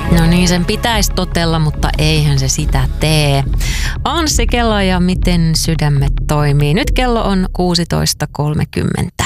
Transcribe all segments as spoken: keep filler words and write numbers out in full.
No niin, sen pitäisi totella, mutta eihän se sitä tee. Anssi Kela ja miten sydämet toimii. Nyt kello on kuusitoista kolmekymmentä.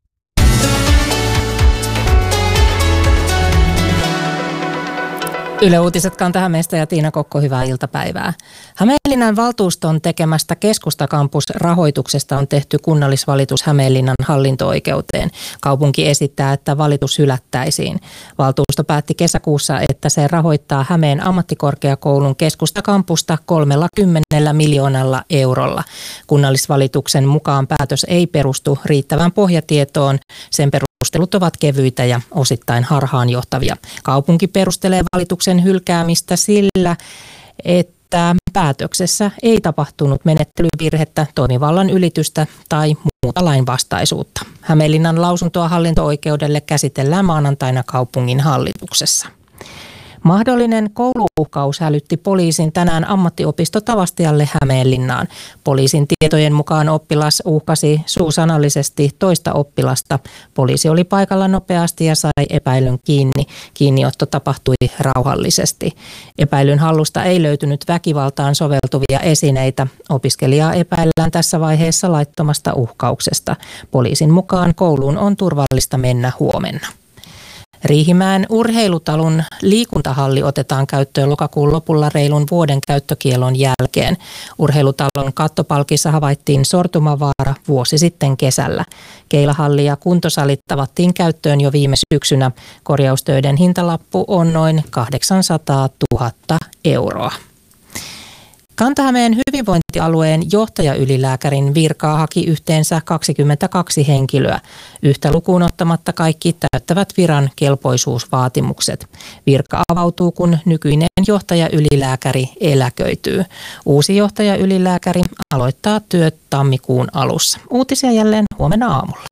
Yle Uutiset Kanta-Hämeestä ja Tiina Kokko, hyvää iltapäivää. Hämeenlinnan valtuuston tekemästä keskustakampusrahoituksesta on tehty kunnallisvalitus Hämeenlinnan hallinto-oikeuteen. Kaupunki esittää, että valitus hylättäisiin. Valtuusto päätti kesäkuussa, että se rahoittaa Hämeen ammattikorkeakoulun keskustakampusta kolmellakymmenellä miljoonalla eurolla. Kunnallisvalituksen mukaan päätös ei perustu riittävään pohjatietoon. Sen perustelut ovat kevyitä ja osittain harhaanjohtavia. Kaupunki perustelee valituksen hylkäämistä sillä, että päätöksessä ei tapahtunut menettelyvirhettä, toimivallan ylitystä tai muuta lainvastaisuutta. Hämeenlinnan lausuntoa hallinto-oikeudelle käsitellään maanantaina kaupungin hallituksessa. Mahdollinen kouluuhkaus hälytti poliisin tänään ammattiopisto Tavastialle Hämeenlinnaan. Poliisin tietojen mukaan oppilas uhkasi suusanallisesti toista oppilasta. Poliisi oli paikalla nopeasti ja sai epäilyn kiinni. Kiinniotto tapahtui rauhallisesti. Epäilyn hallusta ei löytynyt väkivaltaan soveltuvia esineitä. Opiskelijaa epäillään tässä vaiheessa laittomasta uhkauksesta. Poliisin mukaan kouluun on turvallista mennä huomenna. Riihimäen urheilutalon liikuntahalli otetaan käyttöön lokakuun lopulla reilun vuoden käyttökielon jälkeen. Urheilutalon kattopalkissa havaittiin sortumavaara vuosi sitten kesällä. Keilahalli ja kuntosalit tavattiin käyttöön jo viime syksynä. Korjaustöiden hintalappu on noin kahdeksansataatuhatta euroa. Kanta-Hämeen hyvinvointialueen johtajaylilääkärin virkaa haki yhteensä kaksikymmentäkaksi henkilöä. Yhtä lukuun ottamatta kaikki täyttävät viran kelpoisuusvaatimukset. Virka avautuu, kun nykyinen johtajaylilääkäri eläköityy. Uusi johtajaylilääkäri aloittaa työt tammikuun alussa. Uutisia jälleen huomenna aamulla.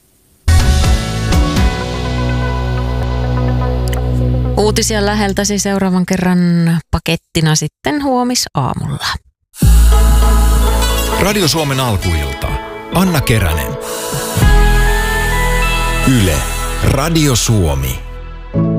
Uutisia läheltäsi seuraavan kerran pakettina sitten huomisaamulla. Radio Suomen alkuilta. Anna Keränen. Yle. Radio Suomi.